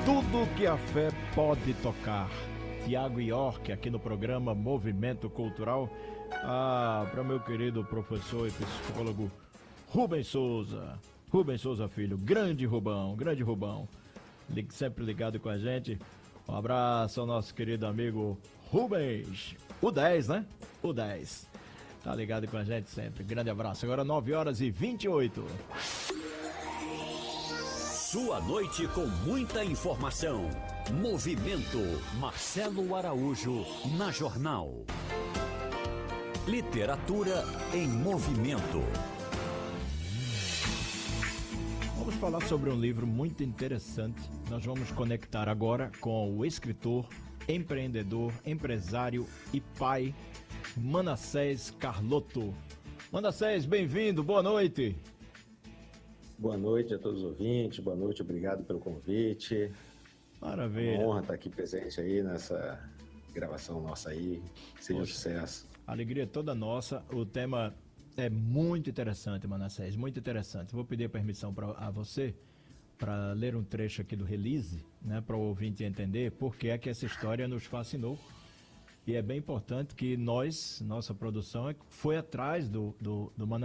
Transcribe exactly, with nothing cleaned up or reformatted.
Tudo que a fé pode tocar. Tiago York, aqui no programa Movimento Cultural. Ah, para meu querido professor e psicólogo Rubens Souza. Rubens Souza Filho, grande Rubão, grande Rubão. Sempre ligado com a gente. Um abraço ao nosso querido amigo Rubens. O dez, né? O dez. Tá ligado com a gente sempre. Grande abraço. Agora nove horas e vinte e oito. Sua noite com muita informação. Movimento Marcelo Araújo na Jornal. Literatura em movimento. Vamos falar sobre um livro muito interessante. Nós vamos conectar agora com o escritor, empreendedor, empresário e pai, Manassés Carlotto. Manassés, bem-vindo, boa noite. Boa noite a todos os ouvintes, boa noite, obrigado pelo convite. Maravilha. É uma honra estar aqui presente aí nessa gravação nossa aí, seja um sucesso. A alegria é toda nossa, o tema é muito interessante, Manassés, muito interessante. Vou pedir permissão pra, a você para ler um trecho aqui do release, né, para o ouvinte entender por que é que essa história nos fascinou. E é bem importante que nós, nossa produção, foi atrás do, do, do Manassés.